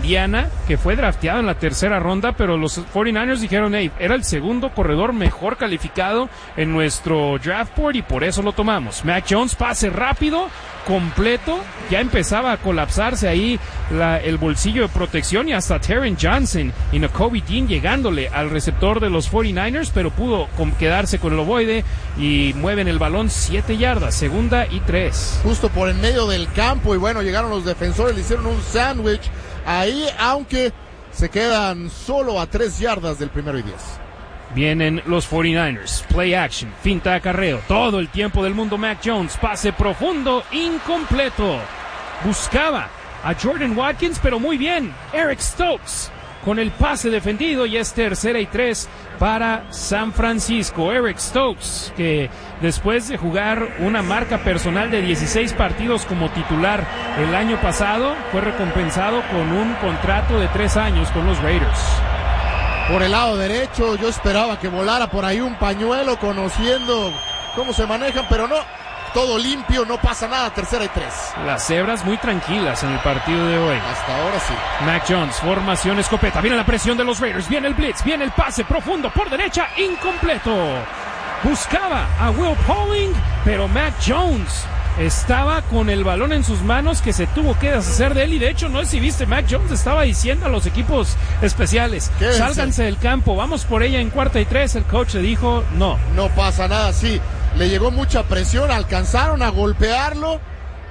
Indiana, que fue drafteado en la tercera ronda, pero los 49ers dijeron, hey, era el segundo corredor mejor calificado en nuestro draft board y por eso lo tomamos. Mac Jones, pase rápido, completo, ya empezaba a colapsarse ahí el bolsillo de protección y hasta Taron Johnson y Nakobe Dean llegándole al receptor de los 49ers, pero pudo quedarse con el ovoide y mueven el balón 7 yardas, segunda y 3. Justo por en medio del campo y bueno, llegaron los defensores, le hicieron un sándwich ahí, aunque se quedan solo a 3 yardas del 1st y 10. Vienen los 49ers, play action, finta acarreo, todo el tiempo del mundo. Mac Jones, pase profundo, incompleto. Buscaba a Jordan Watkins, pero muy bien, Eric Stokes con el pase defendido y es 3rd y 3 para San Francisco. Eric Stokes, que después de jugar una marca personal de 16 partidos como titular el año pasado, fue recompensado con un contrato de 3 años con los Raiders. Por el lado derecho, yo esperaba que volara por ahí un pañuelo, conociendo cómo se manejan, pero no, todo limpio, no pasa nada, 3rd y 3. Las cebras muy tranquilas en el partido de hoy. Hasta ahora sí. Mac Jones, formación escopeta, viene la presión de los Raiders, viene el blitz, viene el pase profundo por derecha, incompleto. Buscaba a Will Pauling, pero Mac Jones estaba con el balón en sus manos que se tuvo que deshacer de él y de hecho, no sé si viste, Mac Jones estaba diciendo a los equipos especiales, sálganse del campo, vamos por ella en 4th y 3, el coach le dijo no. No pasa nada, sí, le llegó mucha presión, alcanzaron a golpearlo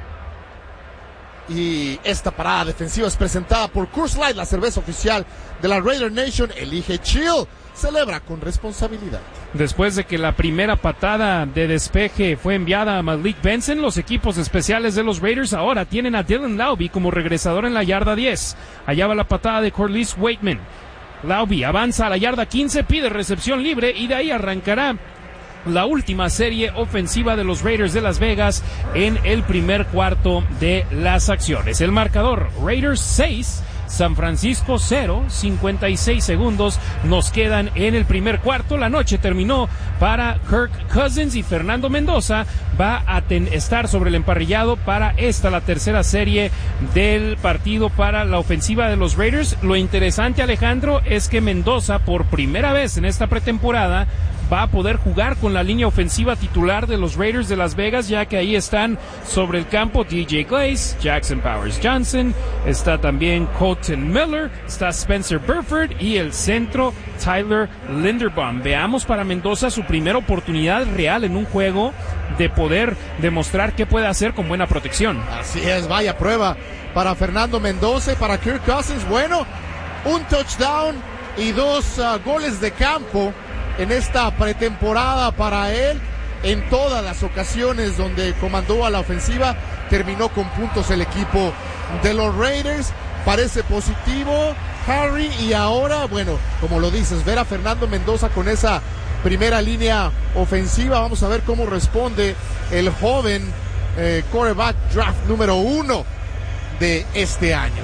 y esta parada defensiva es presentada por Coors Light, la cerveza oficial de la Raider Nation. Elige chill, celebra con responsabilidad. Después de que la primera patada de despeje fue enviada a Malik Benson, los equipos especiales de los Raiders ahora tienen a Dylan Laube como regresador en la yarda 10. Allá va la patada de Corliss Waitman. Laube avanza a la yarda 15, pide recepción libre y de ahí arrancará la última serie ofensiva de los Raiders de Las Vegas en el primer cuarto de las acciones. El marcador, Raiders 6, San Francisco 0, 56 segundos nos quedan en el primer cuarto. La noche terminó para Kirk Cousins y Fernando Mendoza va a estar sobre el emparrillado para la tercera serie del partido para la ofensiva de los Raiders. Lo interesante, Alejandro, es que Mendoza por primera vez en esta pretemporada va a poder jugar con la línea ofensiva titular de los Raiders de Las Vegas, ya que ahí están sobre el campo DJ Glaze, Jackson Powers Johnson, está también Colton Miller, está Spencer Burford y el centro Tyler Linderbaum. Veamos para Mendoza su primera oportunidad real en un juego de poder demostrar qué puede hacer con buena protección. Así es, vaya prueba para Fernando Mendoza y para Kirk Cousins. Bueno, un touchdown y 2 goles de campo en esta pretemporada para él. En todas las ocasiones donde comandó a la ofensiva, terminó con puntos el equipo de los Raiders. Parece positivo, Harry, y ahora, bueno, como lo dices, ver a Fernando Mendoza con esa primera línea ofensiva. Vamos a ver cómo responde el joven quarterback draft número 1 de este año.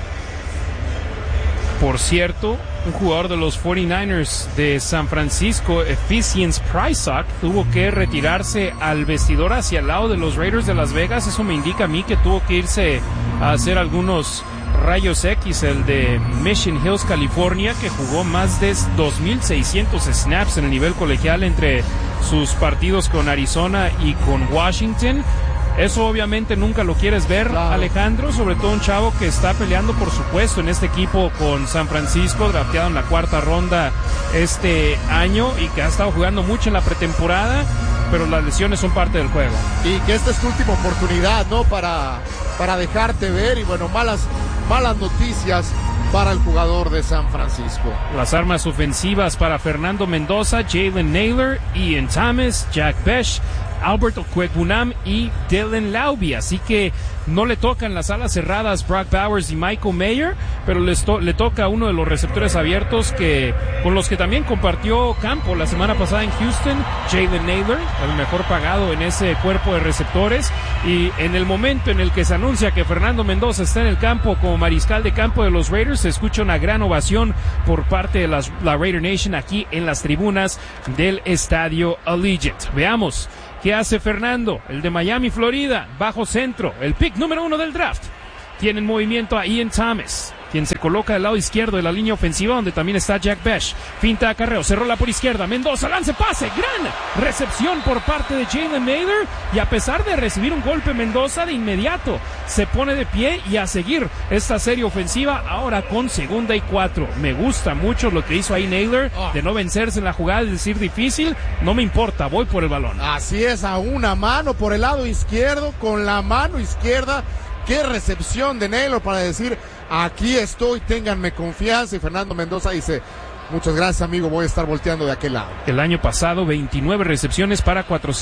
Por cierto, un jugador de los 49ers de San Francisco, Ephesians Prysock, tuvo que retirarse al vestidor hacia el lado de los Raiders de Las Vegas. Eso me indica a mí que tuvo que irse a hacer algunos rayos X, el de Mission Hills, California, que jugó más de 2,600 snaps en el nivel colegial entre sus partidos con Arizona y con Washington. Eso obviamente nunca lo quieres ver, claro, Alejandro, sobre todo un chavo que está peleando por su puesto en este equipo con San Francisco, drafteado en la 4ª ronda este año y que ha estado jugando mucho en la pretemporada, pero las lesiones son parte del juego. Y que esta es tu última oportunidad, ¿no? Para dejarte ver y bueno, malas noticias para el jugador de San Francisco. Las armas ofensivas para Fernando Mendoza, Jalen Naylor, Ian Thomas, Jack Bech, Albert Okwuegbunam y Dylan Laube, así que no le tocan las alas cerradas Brock Bowers y Michael Mayer, pero le toca a uno de los receptores abiertos con los que también compartió campo la semana pasada en Houston, Jalen Naylor, el mejor pagado en ese cuerpo de receptores, y en el momento en el que se anuncia que Fernando Mendoza está en el campo como mariscal de campo de los Raiders, se escucha una gran ovación por parte de la Raider Nation aquí en las tribunas del estadio Allegiant. Veamos ¿qué hace Fernando? El de Miami, Florida, bajo centro, el pick número 1 del draft. Tiene en movimiento a Ian Thomas. quien se coloca del lado izquierdo de la línea ofensiva, donde también está Jack Bech. Finta de acarreo, cerró la por izquierda, Mendoza, lance, pase, gran recepción por parte de Jalen Nailor, y a pesar de recibir un golpe, Mendoza de inmediato se pone de pie y a seguir esta serie ofensiva, ahora con 2nd y 4. Me gusta mucho lo que hizo ahí Nailor, de no vencerse en la jugada, es decir, difícil, no me importa, voy por el balón. Así es, a una mano por el lado izquierdo, con la mano izquierda. Qué recepción de Nailor para decir, aquí estoy, ténganme confianza. Y Fernando Mendoza dice, muchas gracias, amigo, voy a estar volteando de aquel lado. El año pasado, 29 recepciones para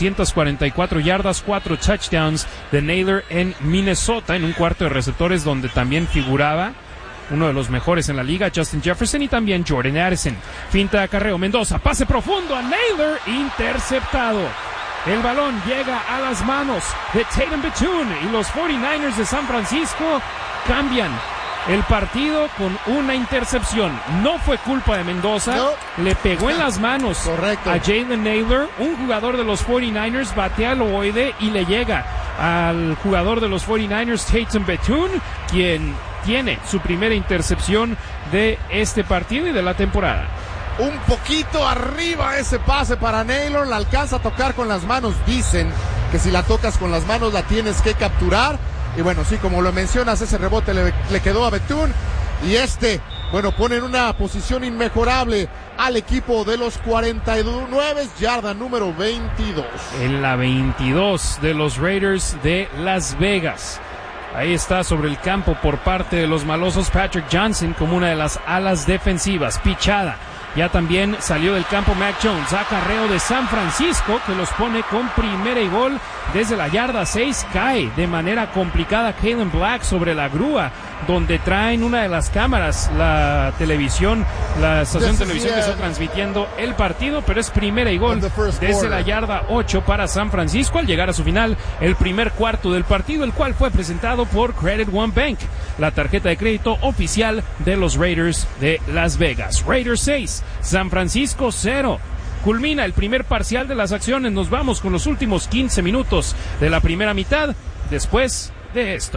444 yardas, 4 touchdowns de Nailor en Minnesota, en un cuarto de receptores donde también figuraba uno de los mejores en la liga, Justin Jefferson, y también Jordan Addison. Finta de acarreo, Mendoza, pase profundo a Nailor, interceptado. El balón llega a las manos de Tatum Bethune y los 49ers de San Francisco cambian el partido con una intercepción. No fue culpa de Mendoza, no. Le pegó en las manos a Jalen Nailor, un jugador de los 49ers, batea el ovoide y le llega al jugador de los 49ers, Tatum Bethune, quien tiene su primera intercepción de este partido y de la temporada. Un poquito arriba ese pase para Nailor, la alcanza a tocar con las manos. Dicen que si la tocas con las manos la tienes que capturar. Y bueno, sí, como lo mencionas, ese rebote le quedó a Bethune. Y pone en una posición inmejorable al equipo de los 49, yarda número 22. En la 22 de los Raiders de Las Vegas. Ahí está sobre el campo por parte de los malosos Patrick Johnson como una de las alas defensivas. Pichada. Ya también salió del campo Mac Jones, acarreo de San Francisco, que los pone con primera y gol desde la yarda 6. Cae de manera complicada Kalen Black sobre la grúa, donde traen una de las cámaras, la televisión, la estación de televisión que está transmitiendo el partido, pero es primera y gol desde la yarda 8 para San Francisco, al llegar a su final el primer cuarto del partido, el cual fue presentado por Credit One Bank, la tarjeta de crédito oficial de los Raiders de Las Vegas. Raiders 6, San Francisco 0. Culmina el primer parcial de las acciones. Nos vamos con los últimos 15 minutos de la primera mitad después de esto.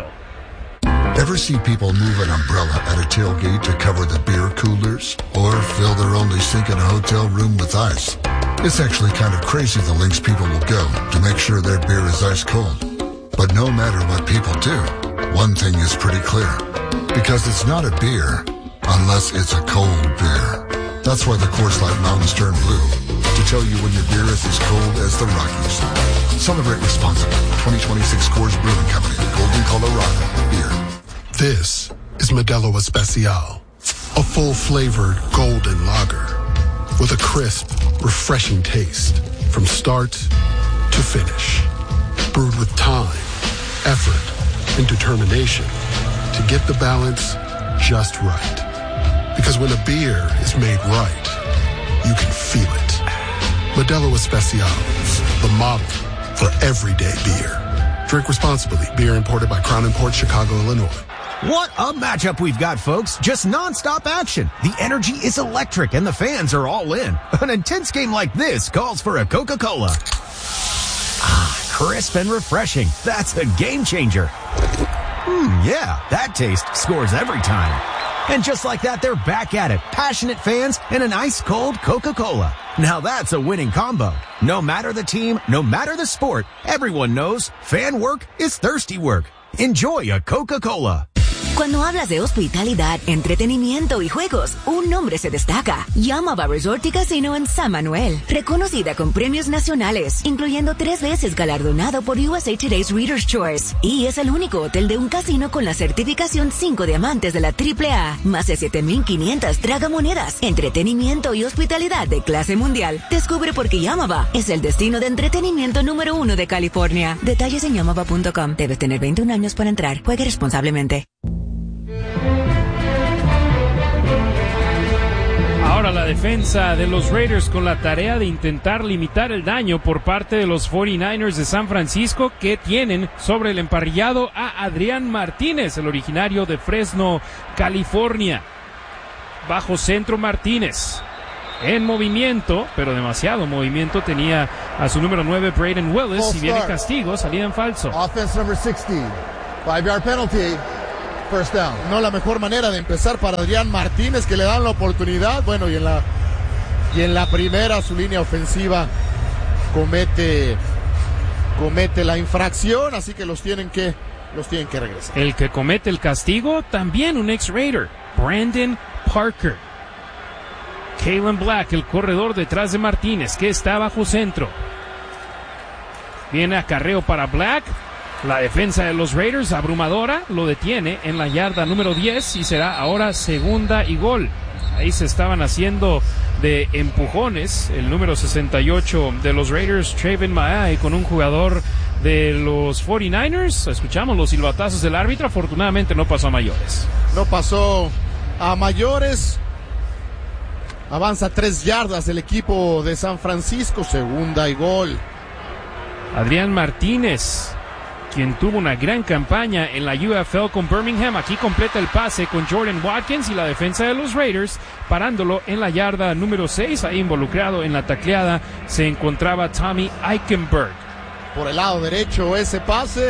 Ever see people move an umbrella at a tailgate to cover the beer coolers? Or fill their only sink in a hotel room with ice? It's actually kind of crazy the lengths people will go to make sure their beer is ice cold. But no matter what people do, one thing is pretty clear. Because it's not a beer unless it's a cold beer. That's why the Coors Light Mountains turn blue, to tell you when your beer is as cold as the Rockies. Celebrate responsibly. 2026 Coors Brewing Company, Golden, Colorado. Beer. This is Modelo Especial, a full-flavored golden lager with a crisp, refreshing taste from start to finish. Brewed with time, effort, and determination to get the balance just right. Because when a beer is made right, you can feel it. Modelo Especial, the model for everyday beer. Drink responsibly. Beer imported by Crown Imports, Chicago, Illinois. What a matchup we've got, folks. Just nonstop action. The energy is electric and the fans are all in. An intense game like this calls for a Coca-Cola. Ah, crisp and refreshing. That's a game changer. Yeah, that taste scores every time. And just like that, they're back at it. Passionate fans and an ice-cold Coca-Cola. Now that's a winning combo. No matter the team, no matter the sport, everyone knows fan work is thirsty work. Enjoy a Coca-Cola. Cuando hablas de hospitalidad, entretenimiento y juegos, un nombre se destaca. Yamava Resort y Casino en San Manuel. Reconocida con premios nacionales, incluyendo 3 veces galardonado por USA Today's Reader's Choice. Y es el único hotel de un casino con la certificación 5 diamantes de la AAA. Más de 7,500 tragamonedas. Entretenimiento y hospitalidad de clase mundial. Descubre por qué Yamava es el destino de entretenimiento número 1 de California. Detalles en yamava.com. Debes tener 21 años para entrar. Juegue responsablemente. Ahora la defensa de los Raiders con la tarea de intentar limitar el daño por parte de los 49ers de San Francisco, que tienen sobre el emparrillado a Adrián Martínez, el originario de Fresno, California. Bajo centro Martínez. En movimiento, pero demasiado movimiento, tenía a su número 9 Braden Willis. Si viene castigo, salida en falso. Offense number 60. 5-yard penalty. First down. No la mejor manera de empezar para Adrián Martínez, que le dan la oportunidad. Bueno, y en la primera su línea ofensiva comete la infracción, así que los tienen que regresar. El que comete el castigo, también un ex-Raider, Brandon Parker. Kalen Black, el corredor detrás de Martínez, que está bajo centro. Viene acarreo para Black. La defensa de los Raiders, abrumadora, lo detiene en la yarda número 10 y será ahora 2nd y gol. Ahí se estaban haciendo de empujones el número 68 de los Raiders, Traven Maai, con un jugador de los 49ers. Escuchamos los silbatazos del árbitro. Afortunadamente no pasó a mayores. No pasó a mayores. Avanza 3 yardas el equipo de San Francisco, 2nd y gol. Adrián Martínez, quien tuvo una gran campaña en la UFL con Birmingham, aquí completa el pase con Jordan Watkins y la defensa de los Raiders, parándolo en la yarda número 6, ahí involucrado en la tacleada se encontraba Tommy Eichenberg. Por el lado derecho ese pase,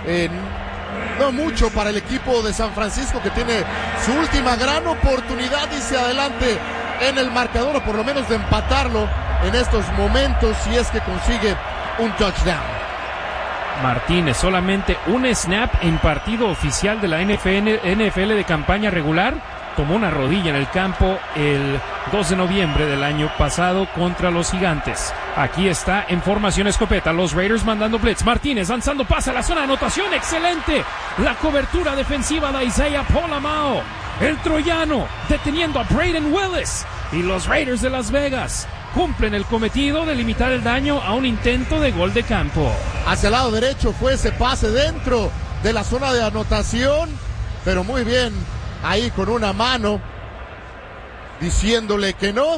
no mucho para el equipo de San Francisco, que tiene su última gran oportunidad y se adelante en el marcador, o por lo menos de empatarlo en estos momentos, si es que consigue un touchdown. Martínez, solamente un snap en partido oficial de la NFL de campaña regular. Tomó una rodilla en el campo el 2 de noviembre del año pasado contra los Gigantes. Aquí está en formación escopeta, los Raiders mandando blitz. Martínez lanzando pase a la zona de anotación, excelente. La cobertura defensiva de Isaiah Pola-Mao. El troyano deteniendo a Brayden Willis. Y los Raiders de Las Vegas cumplen el cometido de limitar el daño a un intento de gol de campo. Hacia el lado derecho fue ese pase dentro de la zona de anotación, pero muy bien ahí con una mano diciéndole que no.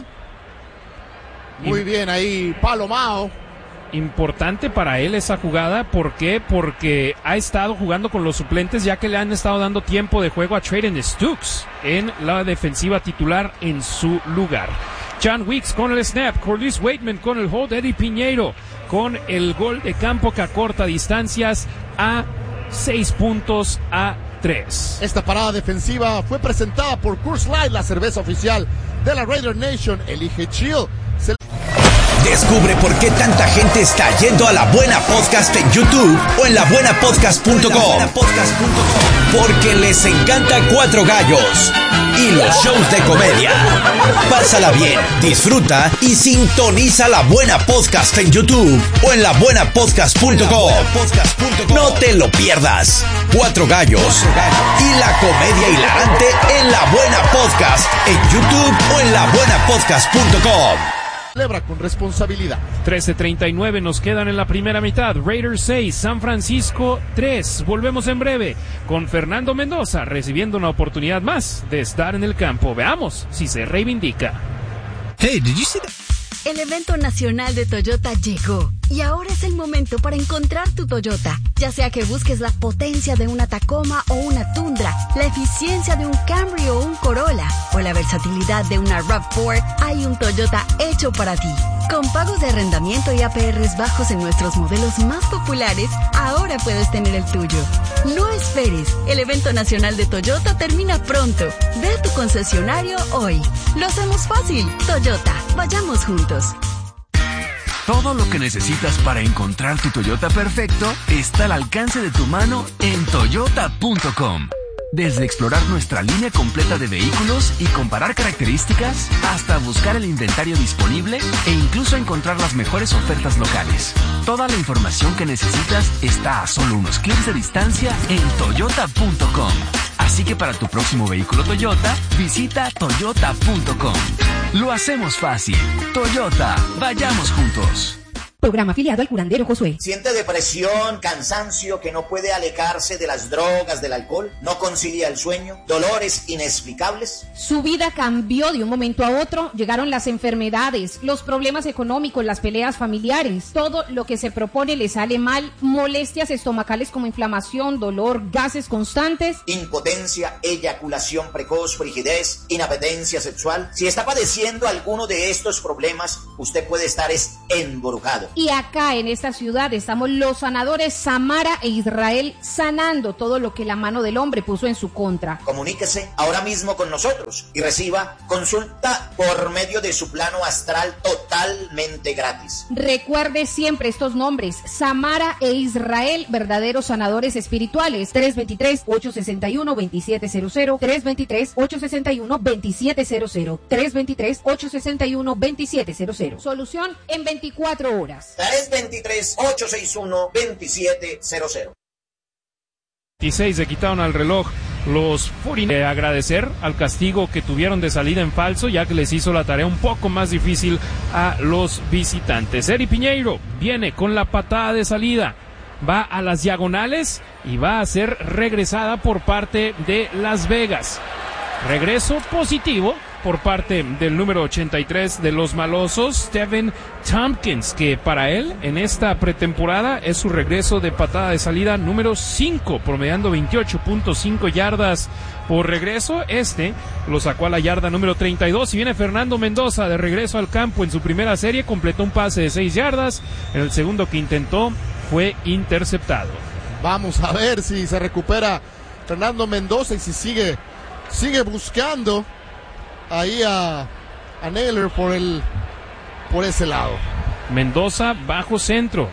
Muy bien ahí Pola-Mao. Importante para él esa jugada. ¿Por qué? Porque ha estado jugando con los suplentes, ya que le han estado dando tiempo de juego a Trayden Stukes en la defensiva titular en su lugar. John Weeks con el snap, Corliss Waitman con el hold, Eddie Piñeiro con el gol de campo que acorta distancias a 6 puntos a 3. Esta parada defensiva fue presentada por Coors Light, la cerveza oficial de la Raider Nation. Elige Chill. Descubre por qué tanta gente está yendo a La Buena Podcast en YouTube o en labuenapodcast.com. Porque les encanta Cuatro Gallos y los shows de comedia. Pásala bien, disfruta y sintoniza La Buena Podcast en YouTube o en labuenapodcast.com. No te lo pierdas. Cuatro Gallos y la comedia hilarante en La Buena Podcast en YouTube o en labuenapodcast.com. Celebra con responsabilidad. 13:39 nos quedan en la primera mitad. Raiders 6, San Francisco 3. Volvemos en breve con Fernando Mendoza recibiendo una oportunidad más de estar en el campo. Veamos si se reivindica. Hey, did you see that? El evento nacional de Toyota llegó y ahora es el momento para encontrar tu Toyota. Ya sea que busques la potencia de una Tacoma o una Tundra, la eficiencia de un Camry o un Corolla, o la versatilidad de una RAV4, hay un Toyota hecho para ti. Con pagos de arrendamiento y APRs bajos en nuestros modelos más populares, ahora puedes tener el tuyo. No esperes, el evento nacional de Toyota termina pronto. Ve a tu concesionario hoy. Lo hacemos fácil. Toyota, vayamos juntos. Todo lo que necesitas para encontrar tu Toyota perfecto está al alcance de tu mano en toyota.com. Desde explorar nuestra línea completa de vehículos y comparar características, hasta buscar el inventario disponible e incluso encontrar las mejores ofertas locales. Toda la información que necesitas está a solo unos clics de distancia en toyota.com. Así que para tu próximo vehículo Toyota, visita toyota.com. Lo hacemos fácil. Toyota, vayamos juntos. Programa afiliado al curandero Josué. ¿Siente depresión, cansancio, que no puede alejarse de las drogas, del alcohol? ¿No concilia el sueño? ¿Dolores inexplicables? Su vida cambió de un momento a otro. Llegaron las enfermedades, los problemas económicos, las peleas familiares. Todo lo que se propone le sale mal. Molestias estomacales como inflamación, dolor, gases constantes. Impotencia, eyaculación precoz, frigidez, inapetencia sexual. Si está padeciendo alguno de estos problemas, usted puede estar embrujado. y acá en esta ciudad estamos los sanadores Samara e Israel sanando todo lo que la mano del hombre puso en su contra. Comuníquese ahora mismo con nosotros y reciba consulta por medio de su plano astral totalmente gratis. Recuerde siempre estos nombres: Samara e Israel, verdaderos sanadores espirituales. 323-861-2700, 323-861-2700, 323-861-2700. Solución en 24 horas. 323-861-2700. 16 le quitaron al reloj los 49ers. Agradecer al castigo que tuvieron de salida en falso, ya que les hizo la tarea un poco más difícil a los visitantes. Eri Piñeiro viene con la patada de salida, va a las diagonales y va a ser regresada por parte de Las Vegas. Regreso positivo por parte del número 83 de los malosos, Stephen Tompkins, que para él en esta pretemporada es su regreso de patada de salida número 5, promediando 28.5 yardas por regreso. Lo sacó a la yarda número 32 y viene Fernando Mendoza de regreso al campo. En su primera serie completó un pase de 6 yardas, en el segundo que intentó fue interceptado. Vamos a ver si se recupera Fernando Mendoza y si sigue buscando ahí a Naylor por ese lado. Mendoza bajo centro.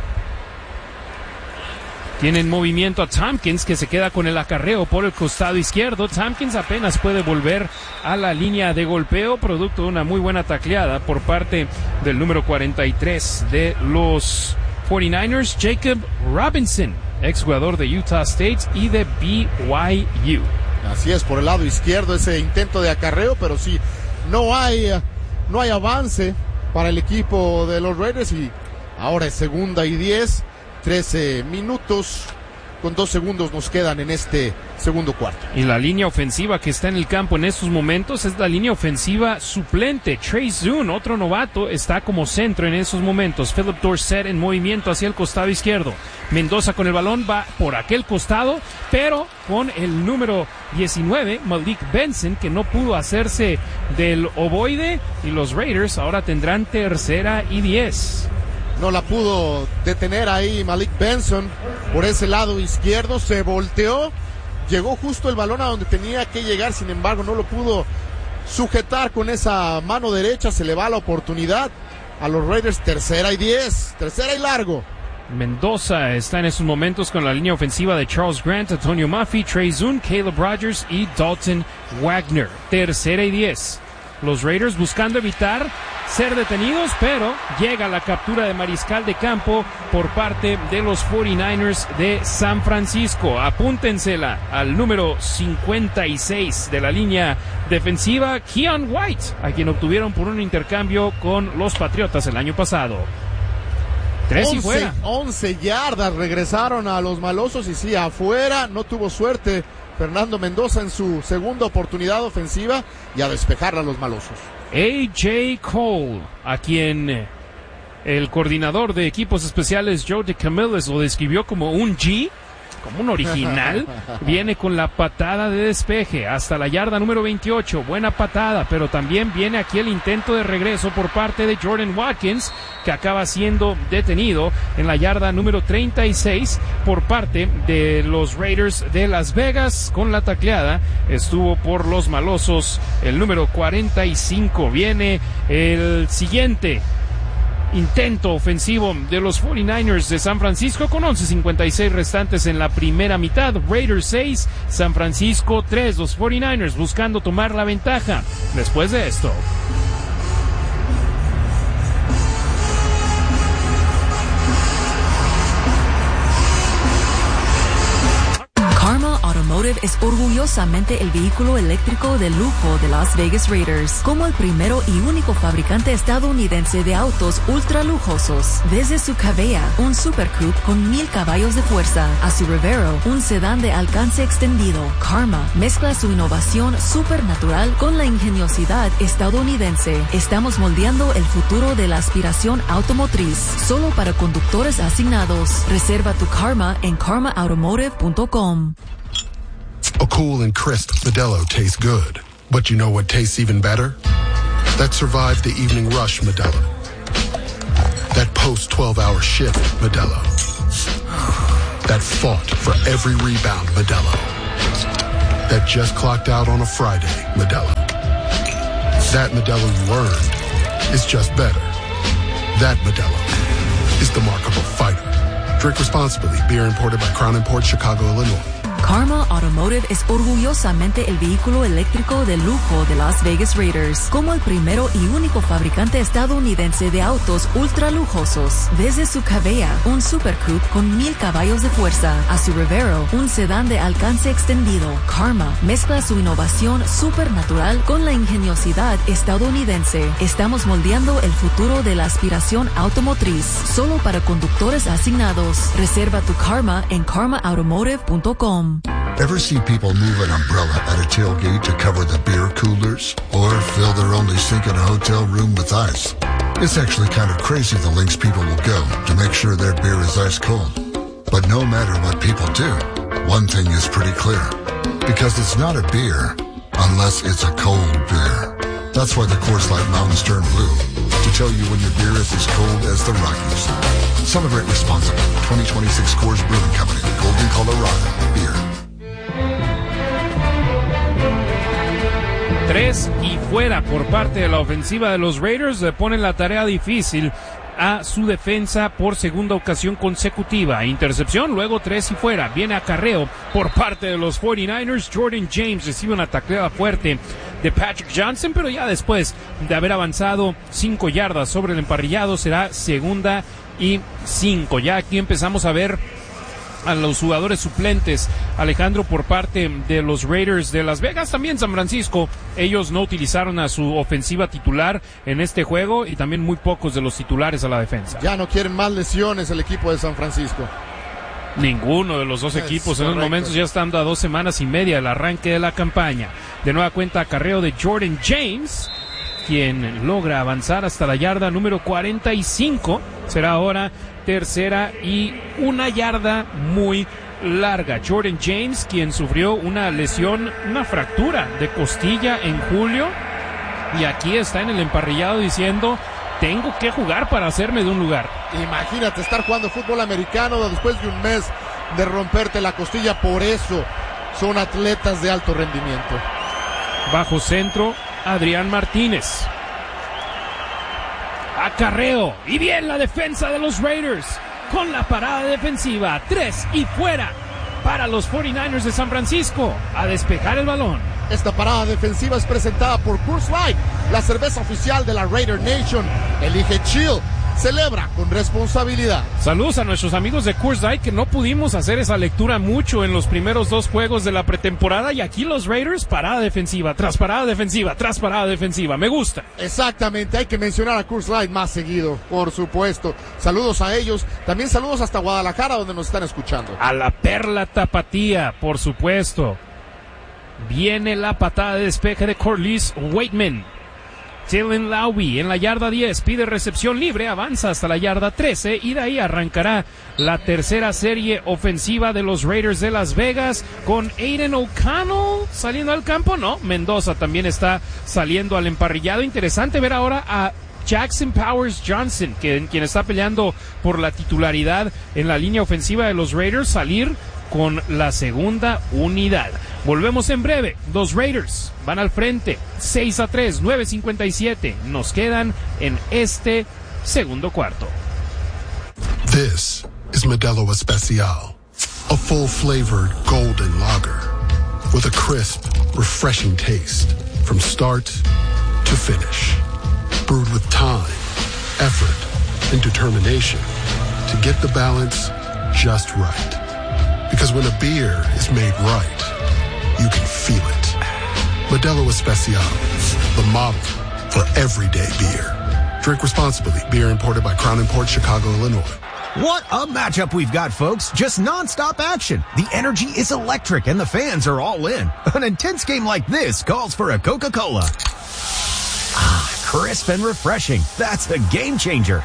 Tiene en movimiento a Tompkins, que se queda con el acarreo por el costado izquierdo. Tompkins apenas puede volver a la línea de golpeo, producto de una muy buena tacleada por parte del número 43 de los 49ers, Jacob Robinson, exjugador de Utah State y de BYU. Así es, por el lado izquierdo ese intento de acarreo, pero sí, no hay avance para el equipo de los Raiders y ahora es 2nd y 10, 13 minutos con 2 segundos nos quedan en este segundo cuarto. Y la línea ofensiva que está en el campo en estos momentos es la línea ofensiva suplente. Trey Zoon, otro novato, está como centro en esos momentos. Philip Dorsett en movimiento hacia el costado izquierdo. Mendoza con el balón va por aquel costado, pero con el número 19, Malik Benson, que no pudo hacerse del ovoide, y los Raiders ahora tendrán 3rd y 10. No la pudo detener ahí Malik Benson por ese lado izquierdo, se volteó, llegó justo el balón a donde tenía que llegar, sin embargo no lo pudo sujetar con esa mano derecha, se le va la oportunidad a los Raiders. 3rd y 10, 3rd y largo. Mendoza está en estos momentos con la línea ofensiva de Charles Grant, Antonio Maffey, Trey Zoon, Caleb Rogers y Dalton Wagner. 3rd y 10. Los Raiders buscando evitar ser detenidos, pero llega la captura de mariscal de campo por parte de los 49ers de San Francisco. Apúntensela al número 56 de la línea defensiva, Keon White, a quien obtuvieron por un intercambio con los Patriotas el año pasado. 3 y fuera. 11 yardas regresaron a los malosos y sí, afuera, no tuvo suerte Fernando Mendoza en su segunda oportunidad ofensiva y a despejarla a los malosos. A.J. Cole, a quien el coordinador de equipos especiales Joe DeCamillis lo describió como un G, como un original, viene con la patada de despeje hasta la yarda número 28, buena patada, pero también viene aquí el intento de regreso por parte de Jordan Watkins, que acaba siendo detenido en la yarda número 36 por parte de los Raiders de Las Vegas. Con la tacleada estuvo por los malosos el número 45. Viene el siguiente intento ofensivo de los 49ers de San Francisco con 11:56 restantes en la primera mitad. Raiders 6, San Francisco 3. Los 49ers buscando tomar la ventaja después de esto. Karma Automotive es orgullosamente el vehículo eléctrico de lujo de Las Vegas Raiders, como el primero y único fabricante estadounidense de autos ultra lujosos. Desde su Cabea, un Super Coupe con 1000 caballos de fuerza, a su Revero, un sedán de alcance extendido, Karma mezcla su innovación supernatural con la ingeniosidad estadounidense. Estamos moldeando el futuro de la aspiración automotriz, solo para conductores asignados. Reserva tu Karma en karmaautomotive.com. A cool and crisp Modelo tastes good. But you know what tastes even better? That survived the evening rush Modelo. That post-12-hour shift, Modelo. That fought for every rebound, Modelo. That just clocked out on a Friday, Modelo. That Modelo you earned is just better. That Modelo is the mark of a fighter. Drink responsibly. Beer imported by Crown Imports, Chicago, Illinois. Karma Automotive es orgullosamente el vehículo eléctrico de lujo de Las Vegas Raiders, como el primero y único fabricante estadounidense de autos ultra lujosos. Desde su Cabella, un Super Coupe con 1000 caballos de fuerza, a su Revero, un sedán de alcance extendido, Karma mezcla su innovación supernatural con la ingeniosidad estadounidense. Estamos moldeando el futuro de la aspiración automotriz, solo para conductores asignados. Reserva tu Karma en karmaautomotive.com. Ever see people move an umbrella at a tailgate to cover the beer coolers? Or fill their only sink in a hotel room with ice? It's actually kind of crazy the lengths people will go to make sure their beer is ice cold. But no matter what people do, one thing is pretty clear. Because it's not a beer unless it's a cold beer. That's why the Coors Light Mountains turn blue. To tell you when your beer is as cold as the Rockies. Celebrate responsibly. 2026 Coors Brewing Company, Golden, Colorado. Beer. 3 y fuera por parte de la ofensiva de los Raiders. Le ponen la tarea difícil a su defensa por segunda ocasión consecutiva. Intercepción, luego 3 y fuera. Viene acarreo por parte de los 49ers. Jordan James recibe una tacleada fuerte de Patrick Johnson, pero ya después de haber avanzado 5 yardas sobre el emparrillado será segunda y 5. Ya aquí empezamos a ver a los jugadores suplentes, Alejandro, por parte de los Raiders de Las Vegas. También San Francisco, ellos no utilizaron a su ofensiva titular en este juego y también muy pocos de los titulares a la defensa. Ya no quieren más lesiones el equipo de San Francisco. Ninguno de los dos equipos en los momentos, ya estando a 2 semanas y media del arranque de la campaña. De nueva cuenta, acarreo de Jordan James, quien logra avanzar hasta la yarda número 45. Será ahora tercera y 1 yarda muy larga. Jordan James, quien sufrió una lesión, una fractura de costilla en julio, y aquí está en el emparrillado diciendo: tengo que jugar para hacerme de un lugar. Imagínate estar jugando fútbol americano después de un mes de romperte la costilla. Por eso son atletas de alto rendimiento. Bajo centro, Adrián Martínez. Acarreo, y bien la defensa de los Raiders con la parada defensiva. 3 y fuera para los 49ers de San Francisco a despejar el balón. Esta parada defensiva es presentada por Coors Light, la cerveza oficial de la Raider Nation. Elige chill, celebra con responsabilidad. Saludos a nuestros amigos de Coors Light, que no pudimos hacer esa lectura mucho en los primeros 2 juegos de la pretemporada, y aquí los Raiders, parada defensiva, tras parada defensiva, tras parada defensiva. Me gusta. Exactamente, hay que mencionar a Coors Light más seguido, por supuesto. Saludos a ellos, también saludos hasta Guadalajara, donde nos están escuchando. A la Perla Tapatía, por supuesto. Viene la patada de despeje de Corliss Waitman. Jalen Lowby en la yarda 10 pide recepción libre, avanza hasta la yarda 13 y de ahí arrancará la tercera serie ofensiva de los Raiders de Las Vegas, con Aiden O'Connell saliendo al campo. No, Mendoza también está saliendo al emparrillado. Interesante ver ahora a Jackson Powers Johnson, quien está peleando por la titularidad en la línea ofensiva de los Raiders, salir con la segunda unidad. Volvemos en breve. Los Raiders van al frente 6-3, 9:57 nos quedan en este segundo cuarto. This is Modelo Especial, a full-flavored golden lager with a crisp, refreshing taste from start to finish. Brewed with time, effort, and determination to get the balance just right. Because when a beer is made right, you can feel it. Modelo Especial, the model for everyday beer. Drink responsibly. Beer imported by Crown Imports, Chicago, Illinois. What a matchup we've got, folks. Just non-stop action. The energy is electric and the fans are all in. An intense game like this calls for a Coca-Cola. Ah, crisp and refreshing. That's a game changer.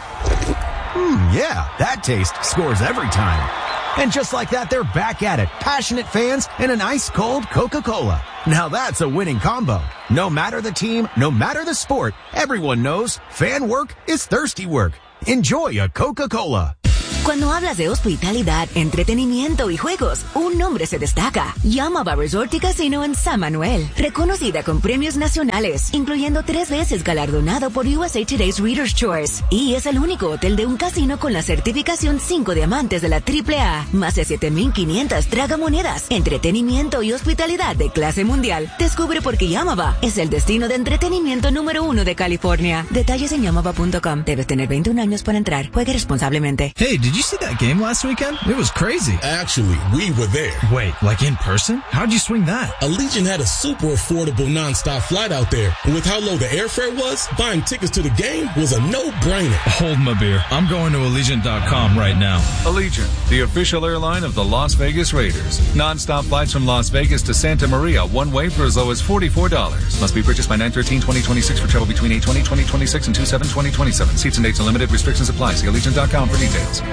Yeah, that taste scores every time. And just like that, they're back at it. Passionate fans and an ice-cold Coca-Cola. Now that's a winning combo. No matter the team, no matter the sport, everyone knows fan work is thirsty work. Enjoy a Coca-Cola. Cuando hablas de hospitalidad, entretenimiento y juegos, un nombre se destaca. Yamava Resort y Casino en San Manuel. Reconocida con premios nacionales, incluyendo 3 veces galardonado por USA Today's Reader's Choice. Y es el único hotel de un casino con la certificación 5 diamantes de la AAA. Más de 7,500 tragamonedas, entretenimiento y hospitalidad de clase mundial. Descubre por qué Yamava es el destino de entretenimiento número 1 de California. Detalles en yamava.com. Debes tener 21 años para entrar. Juegue responsablemente. Hey, did you see that game last weekend? It was crazy. Actually, we were there. Wait, like in person? How'd you swing that? Allegiant had a super affordable non-stop flight out there. And with how low the airfare was, buying tickets to the game was a no-brainer. Hold my beer. I'm going to Allegiant.com right now. Allegiant, the official airline of the Las Vegas Raiders. Non-stop flights from Las Vegas to Santa Maria, one way for as low as $44. Must be purchased by 9/13/2026 for travel between 8/20/2026 and 2/7/2027. Seats and dates and limited restrictions apply. See Allegiant.com for details.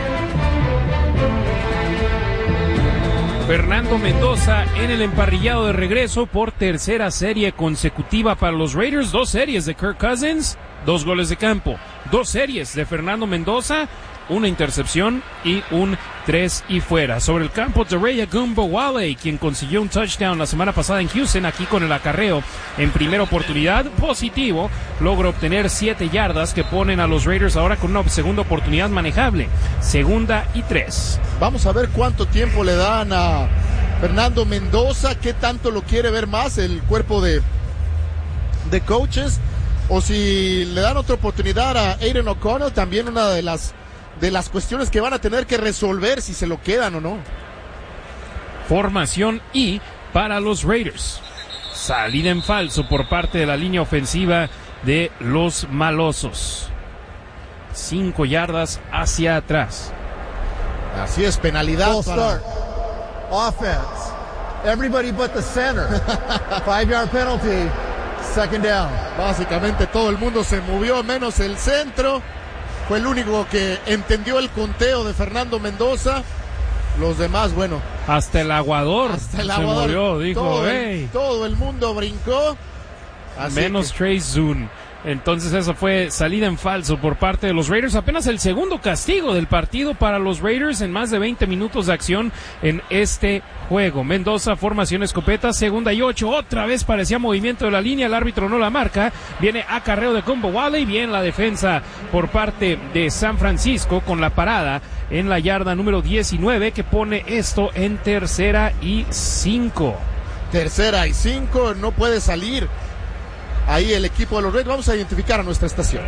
Fernando Mendoza en el emparrillado de regreso por tercera serie consecutiva para los Raiders. 2 series de Kirk Cousins, 2 goles de campo. 2 series de Fernando Mendoza, 1 intercepción y un 3 y fuera. Sobre el campo, Tereya Gumbawale, quien consiguió un touchdown la semana pasada en Houston, aquí con el acarreo en primera oportunidad. Positivo, logra obtener 7 yardas que ponen a los Raiders ahora con una segunda oportunidad manejable. 2nd y 3. Vamos a ver cuánto tiempo le dan a Fernando Mendoza, qué tanto lo quiere ver más el cuerpo de coaches, o si le dan otra oportunidad a Aiden O'Connell, también una de las cuestiones que van a tener que resolver si se lo quedan o no. Formación I para los Raiders. Salida en falso por parte de la línea ofensiva de los malosos. 5 yardas hacia atrás. Así es, penalidad Full para... start. Offense. Everybody but the center. 5-yard penalty. 2nd down. Básicamente todo el mundo se movió, menos el centro. Fue el único que entendió el conteo de Fernando Mendoza. Los demás, bueno. Hasta el aguador se movió, dijo, todo el mundo brincó. Menos Trey Zoon. Entonces esa fue salida en falso por parte de los Raiders. Apenas el segundo castigo del partido para los Raiders en más de 20 minutos de acción en este juego. Mendoza, formación escopeta, 2nd y 8. Otra vez parecía movimiento de la línea. El árbitro no la marca. Viene acarreo de Gumbawale y bien la defensa por parte de San Francisco con la parada en la yarda número 19 que pone esto en 3rd y 5. 3rd y 5, no puede salir ahí el equipo de los Reds. Vamos a identificar a nuestra estación.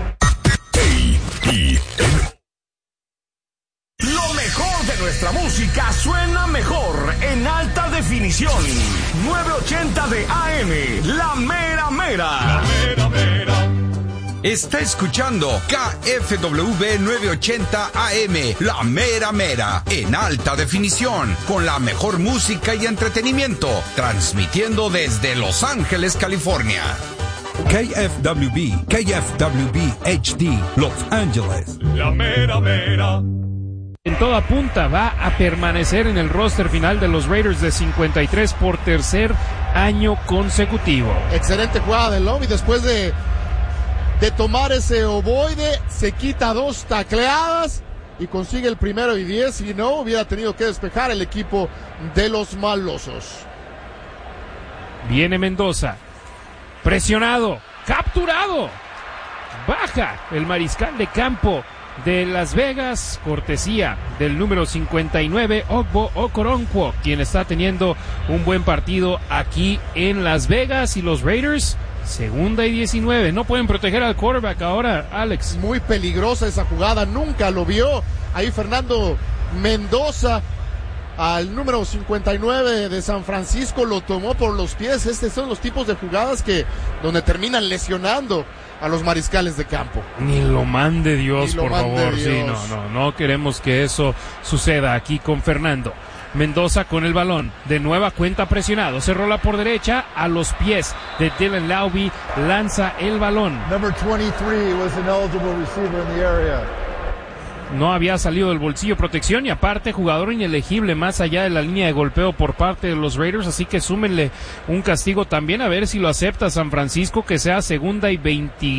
Lo mejor de nuestra música suena mejor en alta definición. 980 de AM, La Mera Mera. La Mera Mera. Está escuchando KFWB 980 AM, La Mera Mera, en alta definición, con la mejor música y entretenimiento, transmitiendo desde Los Ángeles, California. KFWB HD, Los Ángeles. La Mera Mera. En toda punta va a permanecer en el roster final de los Raiders de 53 por 3er año consecutivo. Excelente jugada de Lobby después de tomar ese ovoide, se quita 2 tacleadas y consigue el 1º y 10, si no hubiera tenido que despejar el equipo de los malosos. Viene Mendoza, presionado, capturado, baja el mariscal de campo de Las Vegas, cortesía del número 59, Ogbo Okoronkwo, quien está teniendo un buen partido aquí en Las Vegas, y los Raiders 2nd y 19, no pueden proteger al quarterback ahora, Alex. Muy peligrosa esa jugada, nunca lo vio ahí Fernando Mendoza al número 59 de San Francisco, lo tomó por los pies. Estos son los tipos de jugadas donde terminan lesionando a los mariscales de campo. Ni lo mande Dios, por favor. Sí, no queremos que eso suceda aquí con Fernando. Mendoza con el balón, de nueva cuenta presionado, se rola por derecha a los pies de Dylan Laube, lanza el balón. Number 23 was an eligible receiver in the area. no había salido del bolsillo protección y aparte jugador inelegible más allá de la línea de golpeo por parte de los Raiders, así que súmenle un castigo también, a ver si lo acepta San Francisco, que sea 2nd y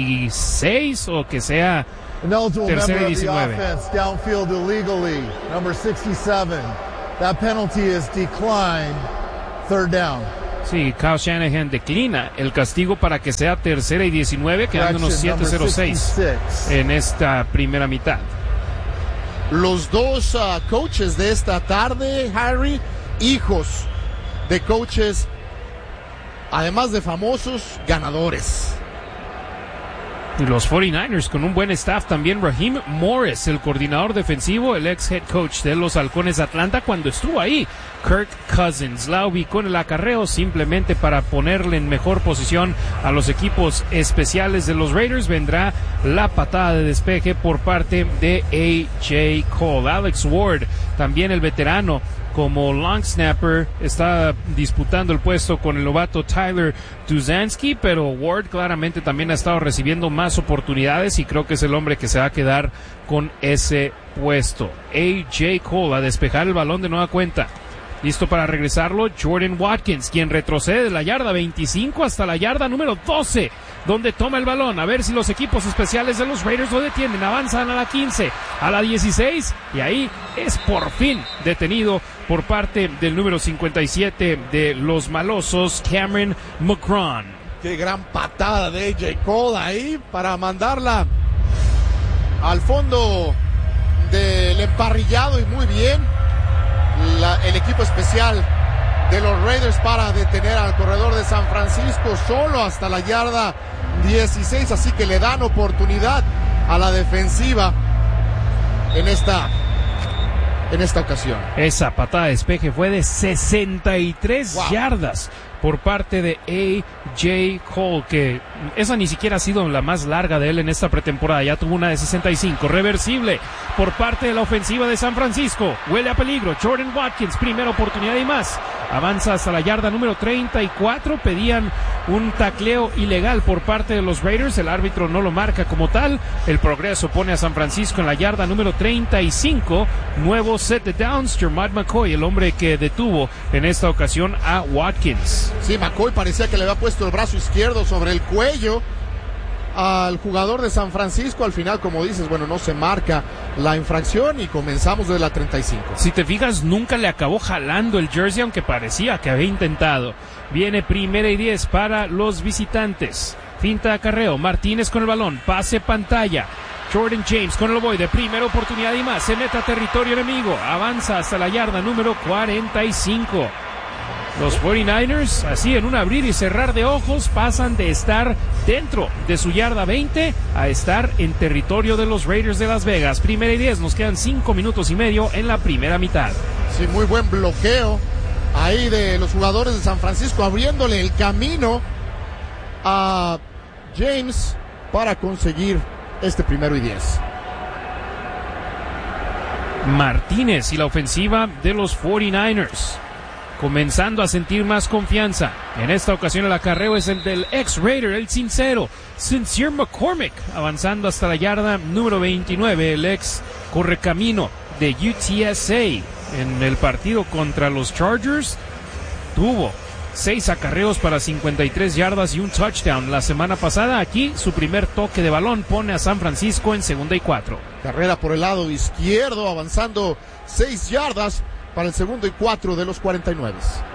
26 o que sea 3rd y 19. Downfield illegally, number 67. That penalty is declined. 3rd down. Sí, Kyle Shanahan declina el castigo para que sea 3rd y 19, quedándonos 7:06 en esta primera mitad. Los dos coaches de esta tarde, Harry, hijos de coaches, además de famosos, ganadores. Y los 49ers con un buen staff también. Raheem Morris, el coordinador defensivo, el ex head coach de los Halcones de Atlanta cuando estuvo ahí. Kirk Cousins la ubicó en el acarreo simplemente para ponerle en mejor posición a los equipos especiales de los Raiders. Vendrá la patada de despeje por parte de A.J. Cole. Alex Ward, también el veterano, como long snapper, está disputando el puesto con el novato Tyler Duzansky, pero Ward claramente también ha estado recibiendo más oportunidades y creo que es el hombre que se va a quedar con ese puesto. A.J. Cole a despejar el balón de nueva cuenta. Listo para regresarlo Jordan Watkins, quien retrocede de la yarda 25 hasta la yarda número 12, donde toma el balón. A ver si los equipos especiales de los Raiders lo detienen. Avanzan a la 15, a la 16, y ahí es por fin detenido por parte del número 57 de los malosos, Cameron McCron. Qué gran patada de A.J. Cole ahí para mandarla al fondo del emparrillado, y muy bien el equipo especial de los Raiders para detener al corredor de San Francisco solo hasta la yarda 16, así que le dan oportunidad a la defensiva en esta ocasión. Esa patada de despeje fue de 63 yardas por parte de A.J. Cole, que esa ni siquiera ha sido la más larga de él en esta pretemporada. Ya tuvo una de 65, reversible por parte de la ofensiva de San Francisco. Huele a peligro. Jordan Watkins, primera oportunidad y más. Avanza hasta la yarda número 34. Pedían un tacleo ilegal por parte de los Raiders. El árbitro no lo marca como tal. El progreso pone a San Francisco en la yarda número 35. Nuevo set de downs. Jermad McCoy, el hombre que detuvo en esta ocasión a Watkins. Sí, McCoy parecía que le había puesto el brazo izquierdo sobre el cuello al jugador de San Francisco. Al final, como dices, bueno, no se marca la infracción y comenzamos desde la 35. Si te fijas, nunca le acabó jalando el jersey, aunque parecía que había intentado. Viene 1st y 10 para los visitantes. Finta de acarreo, Martínez con el balón, pase pantalla. Jordan James con el ovoide, primera oportunidad y más, se mete a territorio enemigo, avanza hasta la yarda número 45. Los 49ers, así en un abrir y cerrar de ojos, pasan de estar dentro de su yarda 20 a estar en territorio de los Raiders de Las Vegas. 1st y 10, nos quedan 5 minutos y medio en la primera mitad. Sí, muy buen bloqueo ahí de los jugadores de San Francisco, abriéndole el camino a James para conseguir este 1st y 10. Martínez y la ofensiva de los 49ers comenzando a sentir más confianza. En esta ocasión el acarreo es el del ex-Raider, el sincero, Sincere McCormick, avanzando hasta la yarda número 29, el ex correcamino de UTSA. En el partido contra los Chargers tuvo 6 acarreos para 53 yardas y un touchdown. La semana pasada aquí su primer toque de balón pone a San Francisco en 2nd y 4. Carrera por el lado izquierdo, avanzando 6 yardas para el 2nd y 4 de los 49.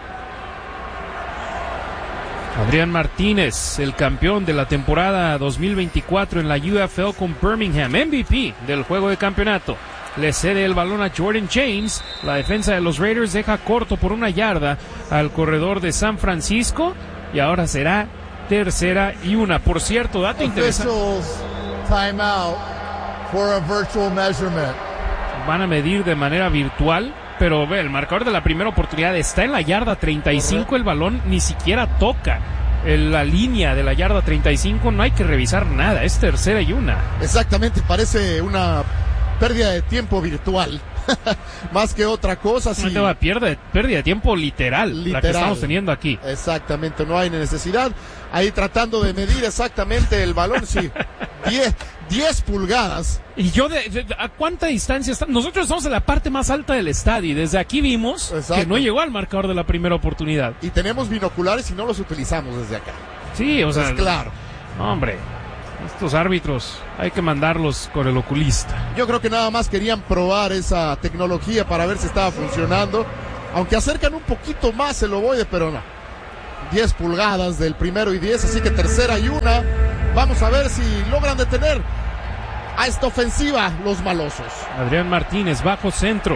Adrián Martínez, el campeón de la temporada 2024 en la UFL con Birmingham, MVP del juego de campeonato. Le cede el balón a Jordan James. La defensa de los Raiders deja corto por 1 yarda al corredor de San Francisco. Y ahora será 3rd y 1. Por cierto, dato interesante. Timeout for a virtual measurement. Van a medir de manera virtual. Pero ve, el marcador de la primera oportunidad está en la yarda 35. Correcto. El balón ni siquiera toca la línea de la yarda 35. No hay que revisar nada. Es 3rd y 1. Exactamente, parece una pérdida de tiempo virtual. Más que otra cosa. Sí. Una pérdida de tiempo literal, la que estamos teniendo aquí. Exactamente, no hay necesidad. Ahí tratando de medir exactamente el balón, sí. 10 pulgadas. Y yo, ¿a cuánta distancia está? Nosotros estamos en la parte más alta del estadio y desde aquí vimos que no llegó al marcador de la primera oportunidad. Y tenemos binoculares y no los utilizamos desde acá. Sí, o sea, pues claro. Hombre, estos árbitros hay que mandarlos con el oculista. Yo creo que nada más querían probar esa tecnología para ver si estaba funcionando, aunque acercan un poquito más el ovoide, pero no. 10 pulgadas del 1st y 10, así que 3rd y 1. Vamos a ver si logran detener a esta ofensiva los malosos. Adrián Martínez, bajo centro.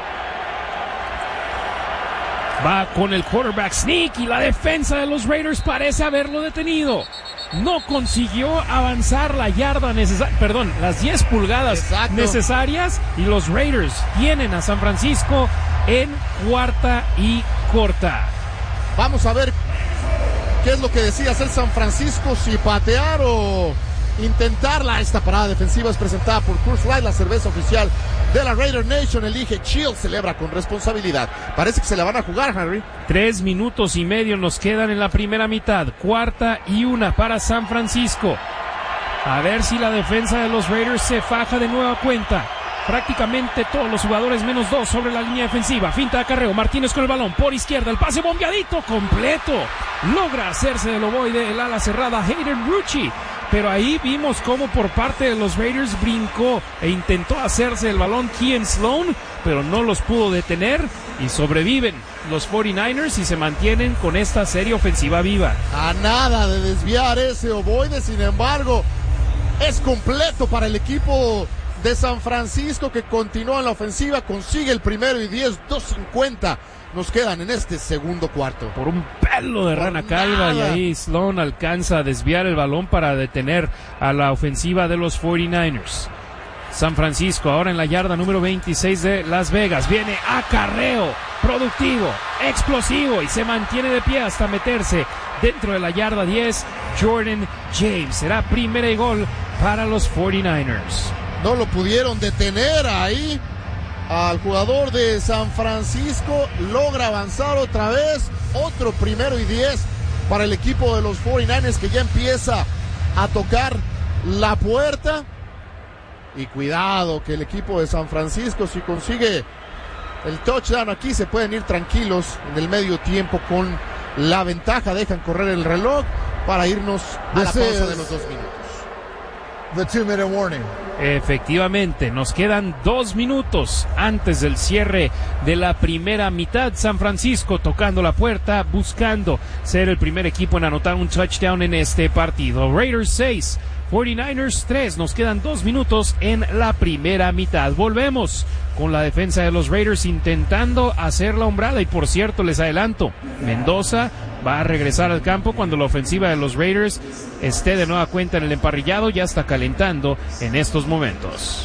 Va con el quarterback sneak y la defensa de los Raiders parece haberlo detenido. No consiguió avanzar la yarda necesaria, las 10 pulgadas necesarias, y los Raiders tienen a San Francisco en 4ª y corta. Vamos a ver qué es lo que decía hacer San Francisco, si patear o intentarla. Esta parada defensiva es presentada por Coors Light, la cerveza oficial de la Raider Nation. Elige chill, celebra con responsabilidad. Parece que se la van a jugar, Harry. 3 minutos y medio nos quedan en la primera mitad. 4ª y 1 para San Francisco. A ver si la defensa de los Raiders se faja de nueva cuenta. Prácticamente todos los jugadores menos 2 sobre la línea defensiva. Finta de acarreo, Martínez con el balón por izquierda, el pase bombeadito completo. Logra hacerse del ovoide el ala cerrada Hayden Rucci, pero ahí vimos cómo por parte de los Raiders brincó e intentó hacerse el balón Kean Sloan, pero no los pudo detener y sobreviven los 49ers y se mantienen con esta serie ofensiva viva. A nada de desviar ese ovoide, sin embargo, es completo para el equipo de San Francisco, que continúa en la ofensiva, consigue el 1st y 10, 2:50 nos quedan en este segundo cuarto. Por un pelo de rana calva, y ahí Sloan alcanza a desviar el balón para detener a la ofensiva de los 49ers. San Francisco ahora en la yarda número 26 de Las Vegas, viene acarreo productivo, explosivo, y se mantiene de pie hasta meterse dentro de la yarda 10. Jordan James, será 1st y gol para los 49ers. No lo pudieron detener ahí al jugador de San Francisco. Logra avanzar otra vez. Otro 1st y 10 para el equipo de los 49ers, que ya empieza a tocar la puerta. Y cuidado que el equipo de San Francisco, si consigue el touchdown aquí, se pueden ir tranquilos en el medio tiempo con la ventaja. Dejan correr el reloj para irnos a la pausa de los 2 minutos. The 2-minute warning. Efectivamente, nos quedan 2 minutos antes del cierre de la primera mitad. San Francisco tocando la puerta, buscando ser el primer equipo en anotar un touchdown en este partido. Raiders 6, 49ers 3. Nos quedan 2 minutos en la primera mitad. Volvemos con la defensa de los Raiders intentando hacer la hombrada. Y por cierto, les adelanto, Mendoza va a regresar al campo cuando la ofensiva de los Raiders esté de nueva cuenta en el emparrillado. Ya está calentando en estos momentos.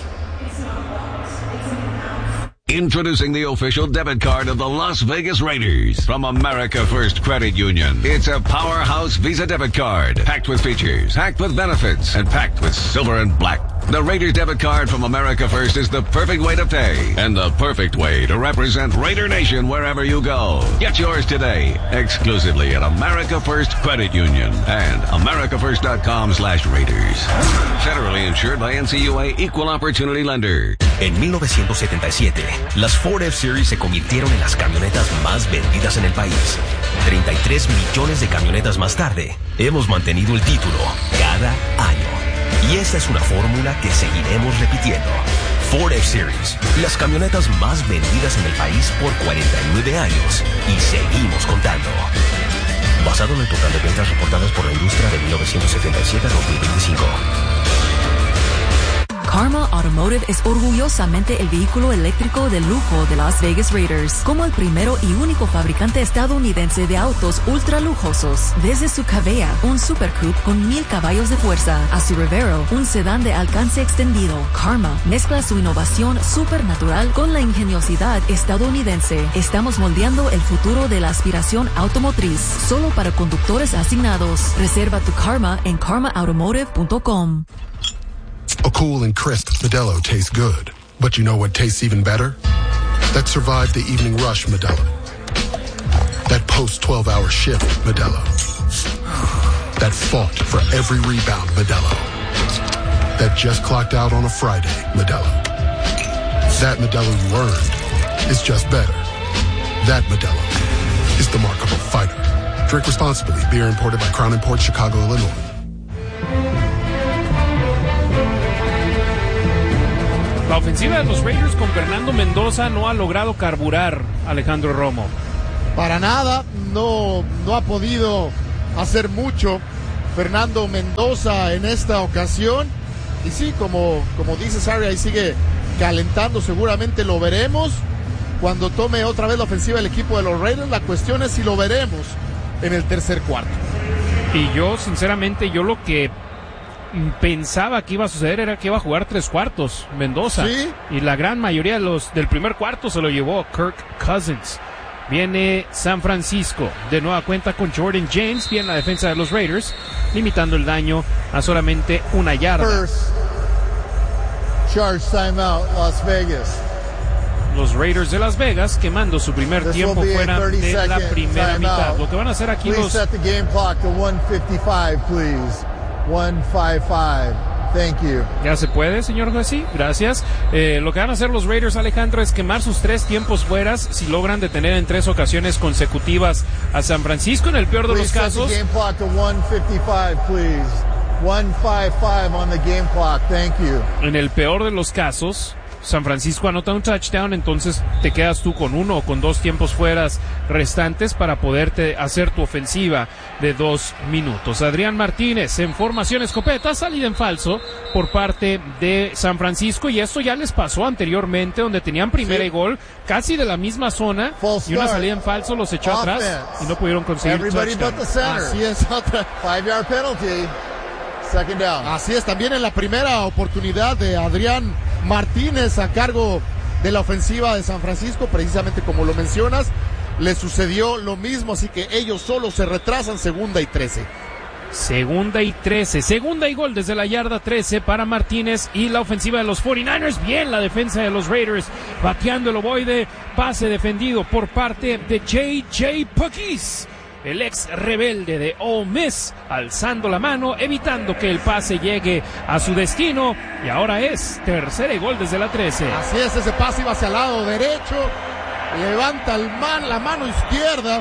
Introducing the official debit card of the Las Vegas Raiders from America First Credit Union. It's a powerhouse Visa debit card, packed with features, packed with benefits, and packed with silver and black. The Raiders debit card from America First is the perfect way to pay and the perfect way to represent Raider Nation wherever you go. Get yours today, exclusively at America First Credit Union and americafirst.com/Raiders. Federally insured by NCUA Equal Opportunity Lender. En 1977, las Ford F-Series se convirtieron en las camionetas más vendidas en el país. 33 millones de camionetas más tarde, hemos mantenido el título cada año. Y esta es una fórmula que seguiremos repitiendo. Ford F-Series, las camionetas más vendidas en el país por 49 años. Y seguimos contando. Basado en el total de ventas reportadas por la industria de 1977 a 2025. Karma Automotive es orgullosamente el vehículo eléctrico de lujo de Las Vegas Raiders, como el primero y único fabricante estadounidense de autos ultra lujosos. Desde su Cavea, un Super Coupe con 1000 caballos de fuerza, a su Revero, un sedán de alcance extendido, Karma mezcla su innovación supernatural con la ingeniosidad estadounidense. Estamos moldeando el futuro de la aspiración automotriz, solo para conductores asignados. Reserva tu Karma en karmaautomotive.com. A cool and crisp Modelo tastes good. But you know what tastes even better? That survived the evening rush Modelo. That post-12-hour shift Modelo. That fought for every rebound Modelo. that just clocked out on a Friday, Modelo. That Modelo you earned is just better. That Modelo is the mark of a fighter. Drink responsibly. Beer imported by Crown Imports, Chicago, Illinois. La ofensiva de los Raiders con Fernando Mendoza no ha logrado carburar, Alejandro Romo. Para nada, no ha podido hacer mucho Fernando Mendoza en esta ocasión. Y sí, como dice Sarri, ahí sigue calentando, seguramente lo veremos cuando tome otra vez la ofensiva el equipo de los Raiders. La cuestión es si lo veremos en el tercer cuarto. Y yo, sinceramente, lo que pensaba que iba a suceder era que iba a jugar 3 cuartos Mendoza. ¿Sí? Y la gran mayoría del primer cuarto se lo llevó Kirk Cousins. Viene San Francisco, de nueva cuenta con Jordan James, bien la defensa de los Raiders, limitando el daño a solamente 1 yarda. First charge timeout, Las Vegas. Los Raiders de Las Vegas quemando su primer tiempo fuera de la primera mitad. Lo que van a hacer aquí Please set the game clock to 1:55, please. 1:55. Thank you. Ya se puede, señor José. Gracias. Lo que van a hacer los Raiders, Alejandro, es quemar sus 3 tiempos fueras si logran detener en 3 ocasiones consecutivas a San Francisco. En el peor de los casos. Game clock to 1:55, please. 1:55 on the game clock. Thank you. En el peor de los casos, San Francisco anota un touchdown, entonces te quedas tú con 1 o con 2 tiempos fueras restantes para poderte hacer tu ofensiva de 2 minutos. Adrián Martínez en formación escopeta, salida en falso por parte de San Francisco, y esto ya les pasó anteriormente, donde tenían primera y gol casi de la misma zona, y una salida en falso los echó atrás y no pudieron conseguir touchdown. Así es, otra 5-yard penalty. Second down. Así es, también en la primera oportunidad de Adrián Martínez a cargo de la ofensiva de San Francisco, precisamente como lo mencionas, le sucedió lo mismo, así que ellos solo se retrasan. 2nd y 13. 2nd y 13, 2nd y gol desde la yarda 13 para Martínez y la ofensiva de los 49ers. Bien la defensa de los Raiders, bateando el ovoide, pase defendido por parte de J.J. Puckis, el ex rebelde de Ole Miss, alzando la mano, evitando que el pase llegue a su destino, y ahora es 3rd y gol desde la 13. Así es, ese pase iba hacia el lado derecho, levanta la mano izquierda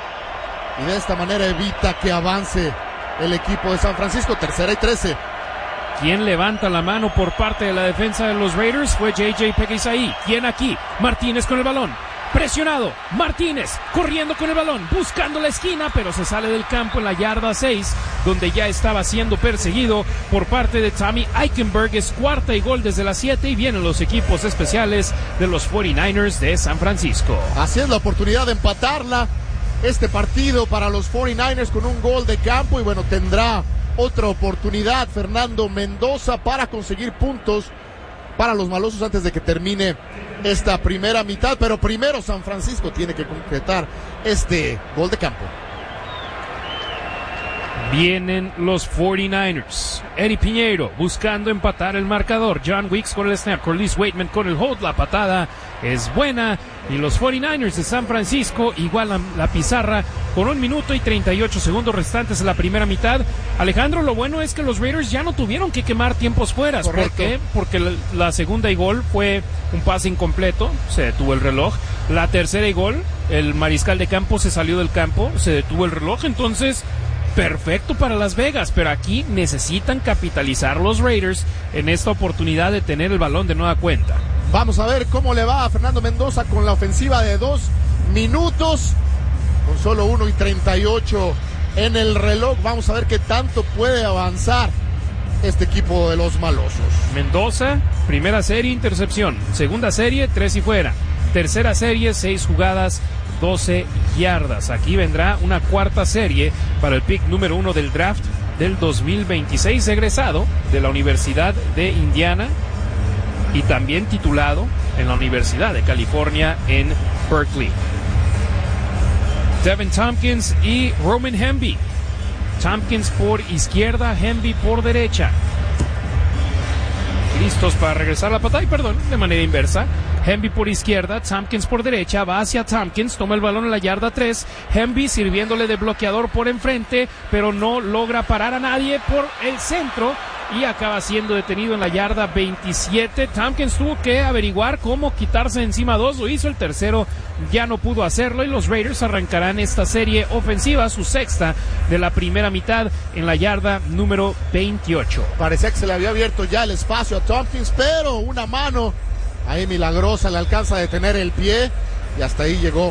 y de esta manera evita que avance el equipo de San Francisco. 3rd y 13. ¿Quién levanta la mano por parte de la defensa de los Raiders? Fue J.J. Puckis ahí. ¿Quién aquí? Martínez con el balón. Presionado, Martínez corriendo con el balón, buscando la esquina, pero se sale del campo en la yarda 6, donde ya estaba siendo perseguido por parte de Tommy Eichenberg. Es 4th y gol desde la 7 y vienen los equipos especiales de los 49ers de San Francisco. Así es, la oportunidad de empatarla este partido para los 49ers con un gol de campo, y bueno, tendrá otra oportunidad Fernando Mendoza para conseguir puntos para los malosos antes de que termine esta primera mitad, pero primero San Francisco tiene que concretar este gol de campo. Vienen los 49ers. Eddie Piñeiro buscando empatar el marcador. John Weeks con el snap. Corliss Waitman con el hold. La patada es buena. Y los 49ers de San Francisco igualan la pizarra con 1 minuto y 38 segundos restantes en la primera mitad. Alejandro, lo bueno es que los Raiders ya no tuvieron que quemar tiempos fuera. ¿Por qué? Porque la 2nd y gol fue un pase incompleto. Se detuvo el reloj. La 3rd y gol, el mariscal de campo se salió del campo. Se detuvo el reloj. Entonces, perfecto para Las Vegas, pero aquí necesitan capitalizar los Raiders en esta oportunidad de tener el balón de nueva cuenta. Vamos a ver cómo le va a Fernando Mendoza con la ofensiva de 2 minutos, con solo 1 y 38 en el reloj. Vamos a ver qué tanto puede avanzar este equipo de los malosos. Mendoza, primera serie, intercepción. Segunda serie, 3 y fuera. Tercera serie, 6 jugadas, 12 yardas. Aquí vendrá una 4ª serie para el pick número 1 del draft del 2026, egresado de la Universidad de Indiana y también titulado en la Universidad de California en Berkeley. Devin Tompkins y Roman Hemby. Tompkins por izquierda, Hemby por derecha. Listos para regresar la patada, de manera inversa. Hemby por izquierda, Tompkins por derecha, va hacia Tompkins, toma el balón en la yarda 3, Hemby sirviéndole de bloqueador por enfrente, pero no logra parar a nadie por el centro, y acaba siendo detenido en la yarda 27. Tompkins tuvo que averiguar cómo quitarse encima 2, lo hizo, el tercero ya no pudo hacerlo y los Raiders arrancarán esta serie ofensiva, su sexta de la primera mitad, en la yarda número 28. Parecía que se le había abierto ya el espacio a Tompkins, pero una mano ahí milagrosa le alcanza a detener el pie y hasta ahí llegó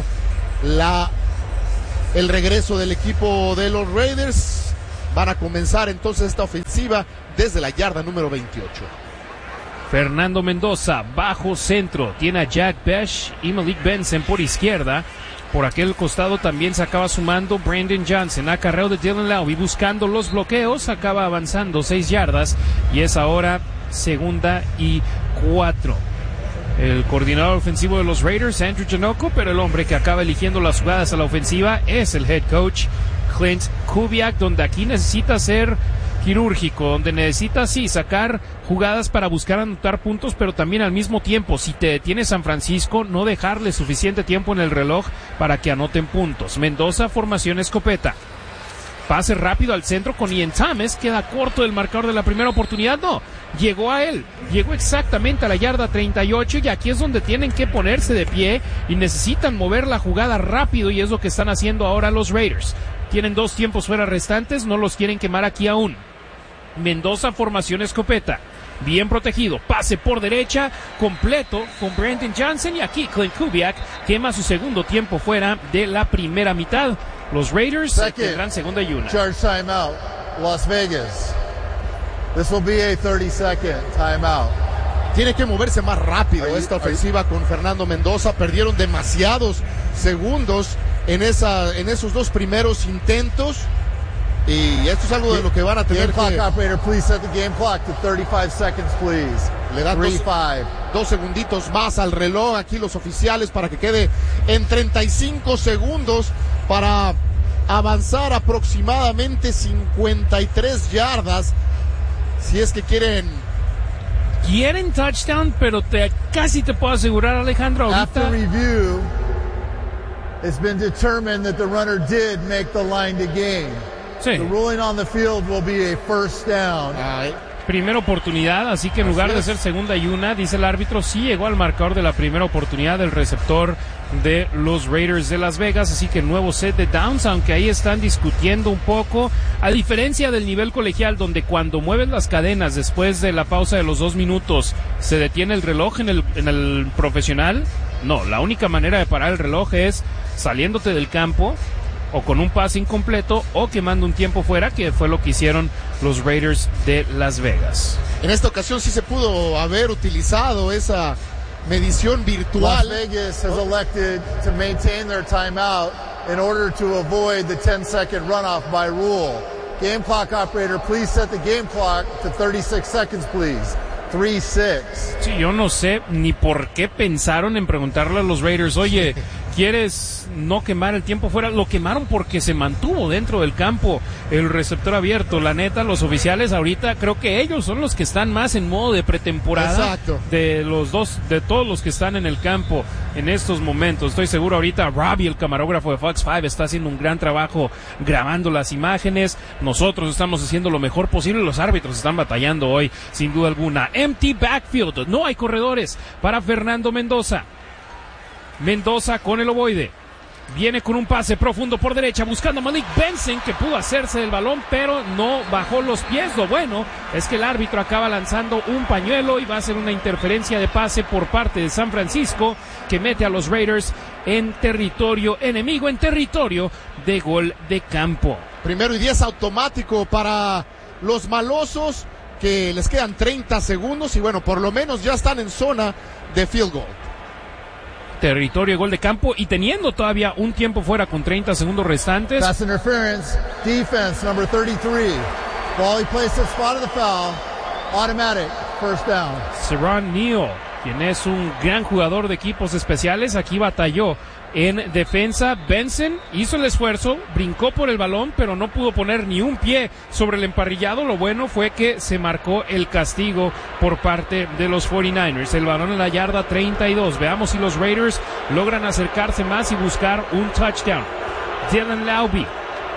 el regreso del equipo de los Raiders. Van a comenzar entonces esta ofensiva desde la yarda número 28. Fernando Mendoza, bajo centro, tiene a Jack Bech y Malik Benson por izquierda. Por aquel costado también se acaba sumando Brandon Johnson, acarreo de Dylan Lowry buscando los bloqueos, acaba avanzando 6 yardas y es ahora 2nd y 4. El coordinador ofensivo de los Raiders, Andrew Janocko, pero el hombre que acaba eligiendo las jugadas a la ofensiva es el head coach Clint Kubiak, donde aquí necesita ser quirúrgico, donde necesita sí sacar jugadas para buscar anotar puntos, pero también al mismo tiempo, si te detiene San Francisco, no dejarle suficiente tiempo en el reloj para que anoten puntos. Mendoza, formación escopeta. Pase rápido al centro con Ian Thomas, queda corto del marcador de la primera oportunidad, no, llegó a él, llegó exactamente a la yarda 38 y aquí es donde tienen que ponerse de pie y necesitan mover la jugada rápido y es lo que están haciendo ahora los Raiders. Tienen 2 tiempos fuera restantes, no los quieren quemar aquí aún. Mendoza, formación escopeta, bien protegido, pase por derecha, completo con Brandon Johnson y aquí Clint Kubiak quema su segundo tiempo fuera de la primera mitad. Los Raiders tendrán 2nd y 1. Charge timeout, Las Vegas. This will be a 30-second timeout. Tiene que moverse más rápido esta ofensiva con Fernando Mendoza. Perdieron demasiados segundos en esos 2 primeros intentos. Y esto es algo de lo que van a tener que... Game clock operator, please set the game clock to 35 seconds, please. Le dan 2 segunditos más al reloj aquí los oficiales para que quede en 35 segundos para avanzar aproximadamente 53 yardas. Si es que quieren touchdown, pero casi te puedo asegurar, Alejandro, ahorita. After review, it's been determined that the runner did make the line to gain. Sí. The ruling on the field will be a first down. Primera oportunidad, así que en lugar de ser 2nd y 1, dice el árbitro, sí llegó al marcador de la primera oportunidad del receptor de los Raiders de Las Vegas, así que nuevo set de downs, aunque ahí están discutiendo un poco, a diferencia del nivel colegial, donde cuando mueves las cadenas después de la pausa de los 2 minutos, se detiene el reloj en el profesional. No, la única manera de parar el reloj es saliéndote del campo, o con un pase incompleto, o quemando un tiempo fuera, que fue lo que hicieron los Raiders de Las Vegas. En esta ocasión sí se pudo haber utilizado esa medición virtual. Las Vegas has elected to maintain their timeout in order to avoid the 10-second runoff by rule. Game clock operator, please set the game clock to 36 seconds, please. 3-6. Sí, yo no sé ni por qué pensaron en preguntarle a los Raiders, oye, ¿quieres no quemar el tiempo fuera? Lo quemaron porque se mantuvo dentro del campo el receptor abierto. La neta, los oficiales ahorita creo que ellos son los que están más en modo de pretemporada. Exacto. de todos los que están en el campo en estos momentos. Estoy seguro ahorita Robbie, el camarógrafo de Fox 5, está haciendo un gran trabajo grabando las imágenes. Nosotros estamos haciendo lo mejor posible. Los árbitros están batallando hoy, sin duda alguna. Empty backfield, no hay corredores para Fernando Mendoza. Mendoza con el ovoide, viene con un pase profundo por derecha buscando a Malik Benson, que pudo hacerse del balón pero no bajó los pies. Lo bueno es que el árbitro acaba lanzando un pañuelo y va a ser una interferencia de pase por parte de San Francisco, que mete a los Raiders en territorio enemigo, en territorio de gol de campo. 1º y 10 automático para los malosos, que les quedan 30 segundos y bueno, por lo menos ya están en zona de field goal. Territorio de gol de campo y teniendo todavía un tiempo fuera con 30 segundos restantes. Pass interference, defense number 33. Ball he placed at spot of the foul. Automatic, first down. Serron Neal, quien es un gran jugador de equipos especiales, aquí batalló en defensa. Benson hizo el esfuerzo, brincó por el balón, pero no pudo poner ni un pie sobre el emparrillado. Lo bueno fue que se marcó el castigo por parte de los 49ers. El balón en la yarda 32. Veamos si los Raiders logran acercarse más y buscar un touchdown. Dylan Lowry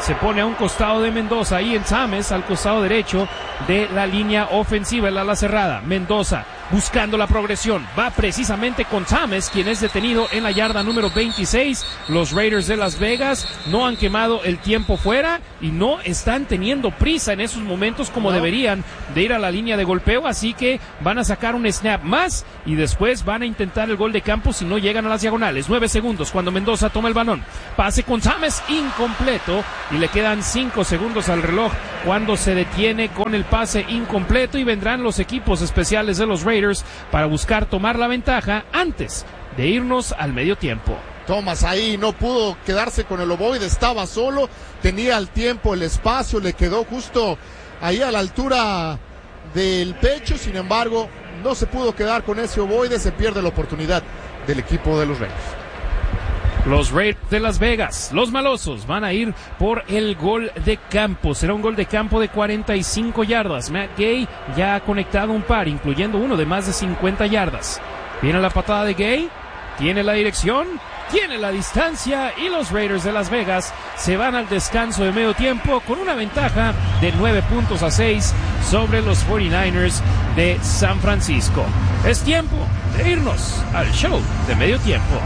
se pone a un costado de Mendoza. Ian Thomas al costado derecho de la línea ofensiva, el ala cerrada. Mendoza buscando la progresión, va precisamente con Thomas, quien es detenido en la yarda número 26. Los Raiders de Las Vegas no han quemado el tiempo fuera y no están teniendo prisa en esos momentos como deberían de ir a la línea de golpeo, así que van a sacar un snap más y después van a intentar el gol de campo si no llegan a las diagonales. 9 segundos cuando Mendoza toma el balón, pase con Thomas, incompleto, y le quedan 5 segundos al reloj cuando se detiene con el pase incompleto, y vendrán los equipos especiales de los Raiders para buscar tomar la ventaja antes de irnos al medio tiempo. Thomas ahí no pudo quedarse con el ovoide, estaba solo, tenía el tiempo, el espacio, le quedó justo ahí a la altura del pecho, sin embargo no se pudo quedar con ese ovoide, se pierde la oportunidad del equipo de los Raiders. Los Raiders de Las Vegas, los malosos, van a ir por el gol de campo. Será un gol de campo de 45 yardas. Matt Gay ya ha conectado un par, incluyendo uno de más de 50 yardas. Viene la patada de Gay, tiene la dirección, tiene la distancia, y los Raiders de Las Vegas se van al descanso de medio tiempo con una ventaja de 9-6 sobre los 49ers de San Francisco. Es tiempo de irnos al show de medio tiempo.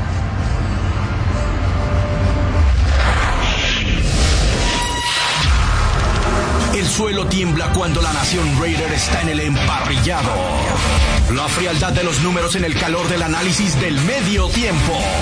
El suelo tiembla cuando la nación Raider está en el emparrillado. La frialdad de los números en el calor del análisis del medio tiempo.